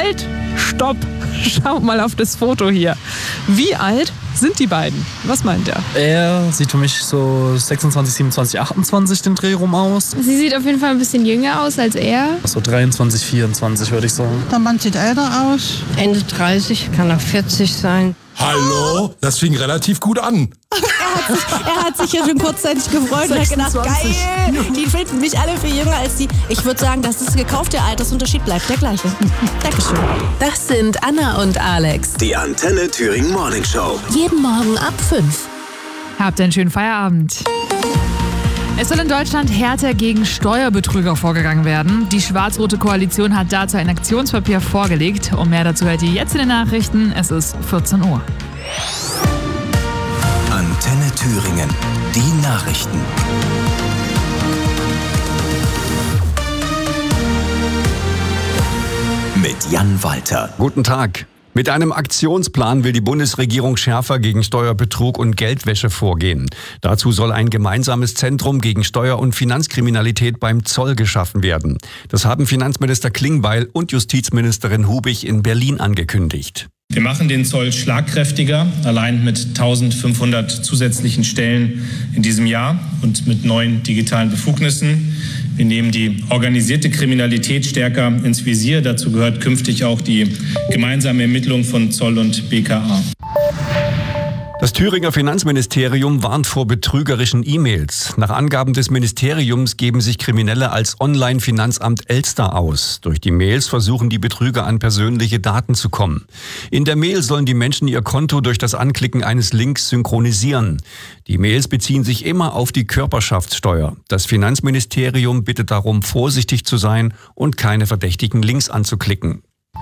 Halt! Stopp! Schaut mal auf das Foto hier. Wie alt sind die beiden? Was meint er? Er sieht für mich so 26, 27, 28 den Dreh rum aus. Sie sieht auf jeden Fall ein bisschen jünger aus als er. So 23, 24 würde ich sagen. Der Mann sieht älter aus. Ende 30, kann auch 40 sein. Hallo? Das fing relativ gut an. Er hat sich ja schon kurzzeitig gefreut und hat gedacht, geil, die finden mich alle viel jünger als die. Ich würde sagen, das ist gekauft, der Altersunterschied bleibt der gleiche. Dankeschön. Das sind Anna und Alex. Die Antenne Thüringen Morning Show. Jeden Morgen ab 5. Habt einen schönen Feierabend. Es soll in Deutschland härter gegen Steuerbetrüger vorgegangen werden. Die schwarz-rote Koalition hat dazu ein Aktionspapier vorgelegt. Und mehr dazu hört ihr jetzt in den Nachrichten. Es ist 14 Uhr. Antenne Thüringen. Die Nachrichten. Mit Jan Walter. Guten Tag. Mit einem Aktionsplan will die Bundesregierung schärfer gegen Steuerbetrug und Geldwäsche vorgehen. Dazu soll ein gemeinsames Zentrum gegen Steuer- und Finanzkriminalität beim Zoll geschaffen werden. Das haben Finanzminister Klingbeil und Justizministerin Hubig in Berlin angekündigt. Wir machen den Zoll schlagkräftiger, allein mit 1500 zusätzlichen Stellen in diesem Jahr und mit neuen digitalen Befugnissen. Wir nehmen die organisierte Kriminalität stärker ins Visier. Dazu gehört künftig auch die gemeinsame Ermittlung von Zoll und BKA. Das Thüringer Finanzministerium warnt vor betrügerischen E-Mails. Nach Angaben des Ministeriums geben sich Kriminelle als Online-Finanzamt Elster aus. Durch die Mails versuchen die Betrüger an persönliche Daten zu kommen. In der Mail sollen die Menschen ihr Konto durch das Anklicken eines Links synchronisieren. Die Mails beziehen sich immer auf die Körperschaftssteuer. Das Finanzministerium bittet darum, vorsichtig zu sein und keine verdächtigen Links anzuklicken.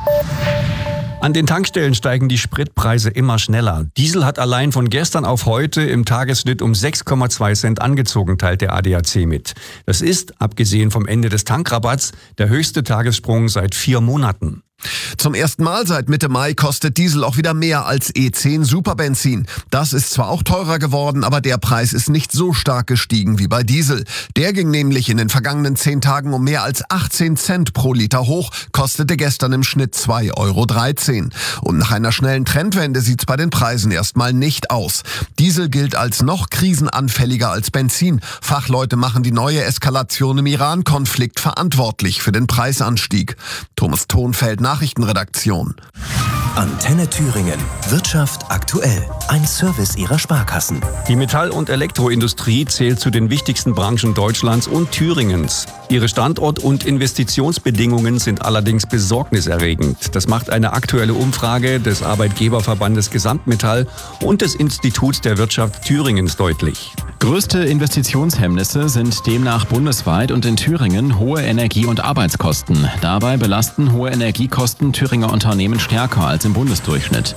An den Tankstellen steigen die Spritpreise immer schneller. Diesel hat allein von gestern auf heute im Tagesschnitt um 6,2 Cent angezogen, teilt der ADAC mit. Das ist, abgesehen vom Ende des Tankrabatts, der höchste Tagessprung seit 4 Monaten. Zum ersten Mal seit Mitte Mai kostet Diesel auch wieder mehr als E10 Superbenzin. Das ist zwar auch teurer geworden, aber der Preis ist nicht so stark gestiegen wie bei Diesel. Der ging nämlich in den vergangenen 10 Tagen um mehr als 18 Cent pro Liter hoch, kostete gestern im Schnitt 2,13 Euro. Und nach einer schnellen Trendwende sieht's bei den Preisen erstmal nicht aus. Diesel gilt als noch krisenanfälliger als Benzin. Fachleute machen die neue Eskalation im Iran-Konflikt verantwortlich für den Preisanstieg. Thomas Thonfeld, Nachrichtenredaktion. Antenne Thüringen. Wirtschaft aktuell. Ein Service ihrer Sparkassen. Die Metall- und Elektroindustrie zählt zu den wichtigsten Branchen Deutschlands und Thüringens. Ihre Standort- und Investitionsbedingungen sind allerdings besorgniserregend. Das macht eine aktuelle Umfrage des Arbeitgeberverbandes Gesamtmetall und des Instituts der Wirtschaft Thüringens deutlich. Größte Investitionshemmnisse sind demnach bundesweit und in Thüringen hohe Energie- und Arbeitskosten. Dabei belasten hohe Energiekosten Thüringer Unternehmen stärker als im Bundesdurchschnitt.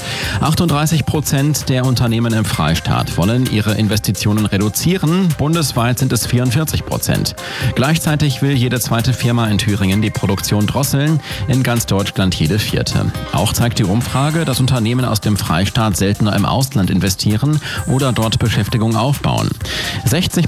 38% der Unternehmen im Freistaat wollen ihre Investitionen reduzieren. Bundesweit sind es 44%. Gleichzeitig will jede zweite Firma in Thüringen die Produktion drosseln, in ganz Deutschland jede vierte. Auch zeigt die Umfrage, dass Unternehmen aus dem Freistaat seltener im Ausland investieren oder dort Beschäftigung aufbauen. 60